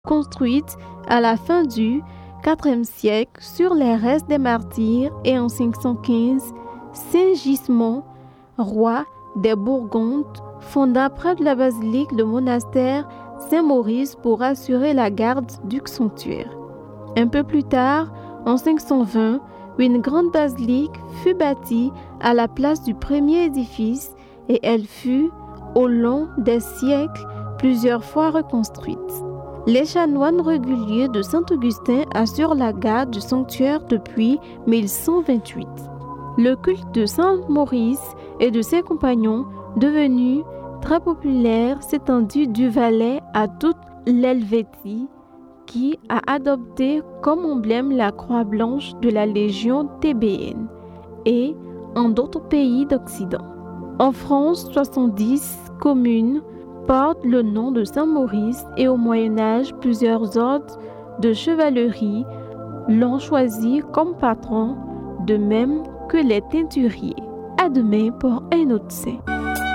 construite à la fin du IVe siècle sur les restes des martyrs et en 515, Saint-Gismond, roi des Bourgondes, fonda près de la basilique le monastère Saint-Maurice pour assurer la garde du sanctuaire. Un peu plus tard, en 520, une grande basilique fut bâtie à la place du premier édifice et elle fut, au long des siècles, plusieurs fois reconstruite. Les chanoines réguliers de Saint-Augustin assurent la garde du sanctuaire depuis 1128. Le culte de Saint-Maurice et de ses compagnons, devenu très populaire, s'étendit du Valais à toute l'Helvétie, qui a adopté comme emblème la croix blanche de la Légion thébaine, et en d'autres pays d'Occident. En France, 70 communes portent le nom de Saint-Maurice et au Moyen-Âge, plusieurs ordres de chevalerie l'ont choisi comme patron, de même que les teinturiers. À demain pour un autre saint.